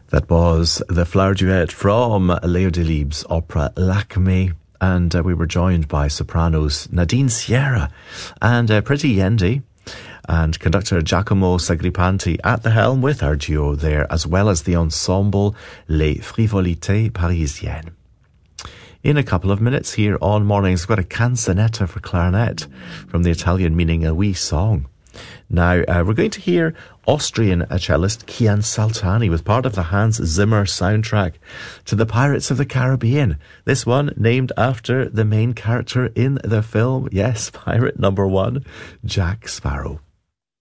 That was the flower duet from Leo Delibes' opera Lakme, and we were joined by sopranos Nadine Sierra and Pretty Yendi, and conductor Giacomo Sagripanti at the helm with our duo there, as well as the ensemble Les Frivolités Parisiennes. In a couple of minutes here on Mornings, we've got a canzonetta for clarinet, from the Italian meaning a wee song. Now, we're going to hear Austrian cellist Kian Saltani with part of the Hans Zimmer soundtrack to the Pirates of the Caribbean. This one named after the main character in the film. Yes, pirate number one, Jack Sparrow.